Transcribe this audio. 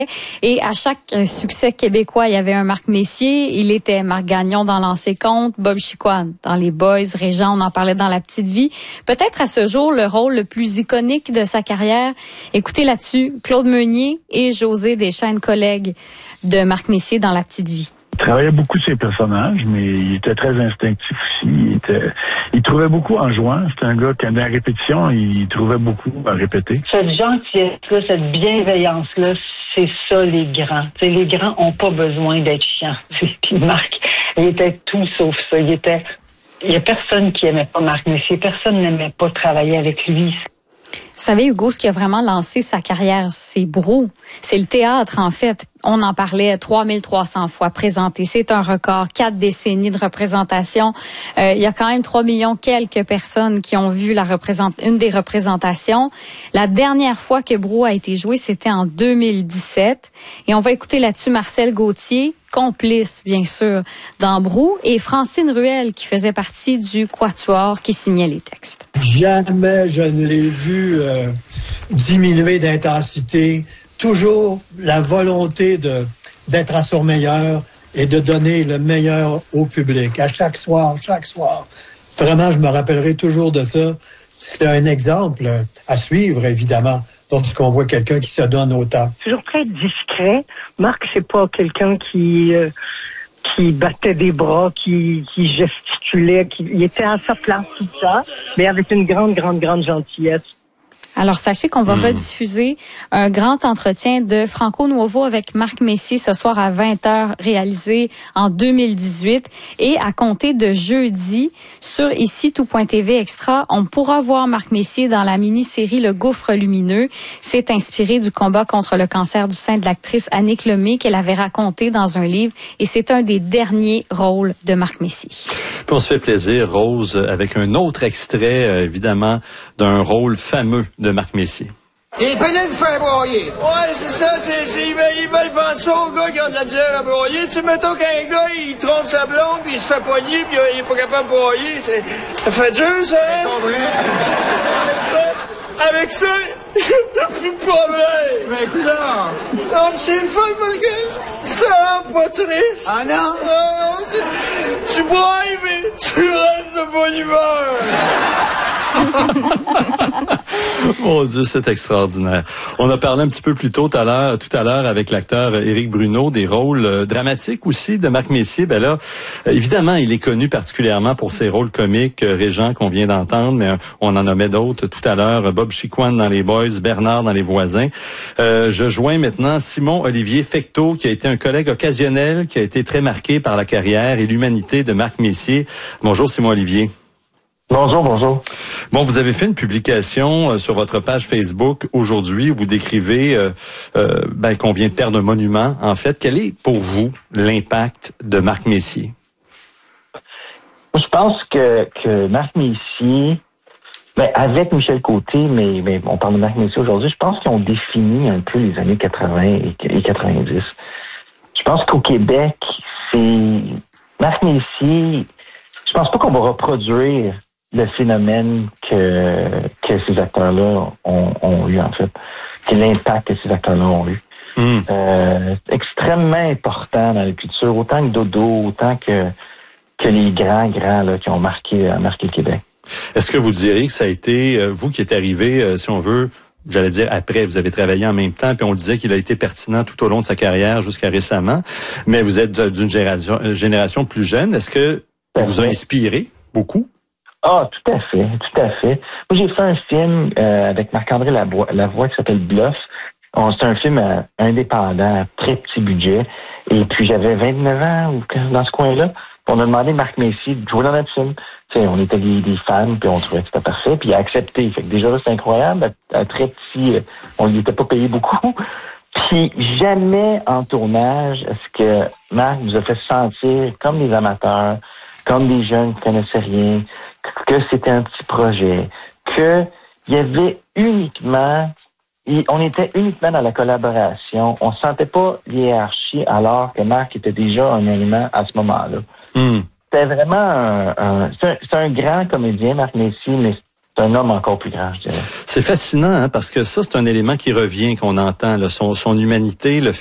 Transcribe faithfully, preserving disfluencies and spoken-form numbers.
Et à chaque succès québécois, il y avait un Marc Messier. Il était Marc Gagnon dans Lancer Compte, Bob Chicoine dans Les Boys, Régent, on en parlait dans La Petite Vie. Peut-être à ce jour, le rôle le plus iconique de sa carrière. Écoutez là-dessus, Claude Meunier et José Deschênes, collègues de Marc Messier dans La Petite Vie. Il travaillait beaucoup ses personnages, mais il était très instinctif aussi. Il, était, il trouvait beaucoup en jouant. C'était un gars qui, à la répétition, il trouvait beaucoup à répéter. Cette gentillesse-là, cette bienveillance-là, c'est ça les grands. T'sais, les grands ont pas besoin d'être chiants. Puis Marc, il était tout sauf ça. Il était, il y a personne qui aimait pas Marc Messier. Personne n'aimait pas travailler avec lui. Vous savez, Hugo, ce qui a vraiment lancé sa carrière, c'est Brou. C'est le théâtre, en fait. On en parlait trois mille trois cents fois présenté. C'est un record. Quatre décennies de représentation. Euh, il y a quand même trois millions quelques personnes qui ont vu la représent... une des représentations. La dernière fois que Brou a été joué, c'était en deux mille dix-sept. Et on va écouter là-dessus Marcel Gauthier, complice, bien sûr, dans Brou, et Francine Ruel, qui faisait partie du quatuor qui signait les textes. Jamais je ne l'ai vu euh, diminuer d'intensité. Toujours la volonté de d'être à son meilleur et de donner le meilleur au public. À chaque soir, chaque soir. Vraiment, je me rappellerai toujours de ça. C'est un exemple à suivre, évidemment, lorsqu'on voit quelqu'un qui se donne autant. Toujours très discret. Marc, c'est pas quelqu'un qui... Euh... qui battait des bras, qui, qui gesticulait, qui il était à sa place tout ça, mais avec une grande, grande, grande gentillesse. Alors, sachez qu'on va mmh. rediffuser un grand entretien de Franco Nuovo avec Marc Messier ce soir à vingt heures, réalisé en deux mille dix-huit. Et à compter de jeudi, sur ici tout point t v Extra, on pourra voir Marc Messier dans la mini-série Le Gouffre lumineux. C'est inspiré du combat contre le cancer du sein de l'actrice Annick Lemay qu'elle avait raconté dans un livre. Et c'est un des derniers rôles de Marc Messier. Puis on se fait plaisir, Rose, avec un autre extrait, euh, évidemment, d'un rôle fameux de Marc Messier. Et puis là, il me fait broyer. Ouais, c'est ça, c'est, c'est, ils veulent, ils veulent vendre ça aux gars qui ont de la misère à broyer. Tu sais, mettons qu'un gars, il trompe sa blonde, puis il se fait poigner, puis il est pas capable de broyer. C'est, ça fait dur, ça, hein? Avec ça, y'a plus de problème. Mais écoute là. Non, mais c'est le fun parce que ça rend pas triste. Ah non? Non, non, tu, tu bois, mais tu restes de bonne humeur. Mon Dieu, c'est extraordinaire. On a parlé un petit peu plus tôt tout à l'heure, tout à l'heure avec l'acteur Éric Bruno des rôles euh, dramatiques aussi de Marc Messier. Ben là, euh, évidemment, il est connu particulièrement pour ses rôles comiques, euh, Régent qu'on vient d'entendre, mais euh, on en nommait d'autres tout à l'heure. Bob Chicoine dans Les Boys, Bernard dans Les Voisins. Euh, je joins maintenant Simon Olivier Fecteau, qui a été un collègue occasionnel, qui a été très marqué par la carrière et l'humanité de Marc Messier. Bonjour Simon Olivier. Bonjour, bonjour. Bon, vous avez fait une publication euh, sur votre page Facebook aujourd'hui où vous décrivez euh, euh, ben, qu'on vient de perdre un monument. En fait, quel est pour vous l'impact de Marc Messier? Je pense que, que Marc Messier, ben, avec Michel Côté, mais, mais on parle de Marc Messier aujourd'hui, je pense qu'ils ont défini un peu les années quatre-vingts et quatre-vingt-dix. Je pense qu'au Québec, c'est Marc Messier, je pense pas qu'on va reproduire le phénomène que que ces acteurs-là ont, ont eu, en fait. Que l'impact que ces acteurs-là ont eu. Mm. Euh, extrêmement important dans la culture, autant que Dodo, autant que que les grands, grands là, qui ont marqué, marqué le Québec. Est-ce que vous diriez que ça a été, euh, vous qui êtes arrivé, euh, si on veut, j'allais dire après, vous avez travaillé en même temps, puis on disait qu'il a été pertinent tout au long de sa carrière jusqu'à récemment, mais vous êtes d'une génération, génération plus jeune. Est-ce que il vous a inspiré beaucoup? Ah, tout à fait, tout à fait. Moi, j'ai fait un film euh, avec Marc-André Lavoie, Lavoie qui s'appelle Bluff. C'est un film euh, indépendant, très petit budget. Et puis, j'avais vingt-neuf ans ou dans ce coin-là. On a demandé à Marc Messier de jouer dans notre film. T'sais, on était des, des fans, puis on trouvait que c'était parfait. Puis il a accepté. Fait que déjà, là, c'est incroyable. À, à très petit, euh, on lui était pas payé beaucoup. Puis jamais en tournage, est-ce que Marc nous a fait sentir comme des amateurs, comme des jeunes qui connaissaient rien, que c'était un petit projet, que il y avait uniquement, on était uniquement dans la collaboration, on sentait pas l'hiérarchie alors que Marc était déjà un élément à ce moment-là. Mm. C'était vraiment un, un, c'est un, c'est un grand comédien, Marc Messier, mais c'est un homme encore plus grand, je dirais. C'est fascinant, hein, parce que ça, c'est un élément qui revient, qu'on entend, là, son, son humanité, le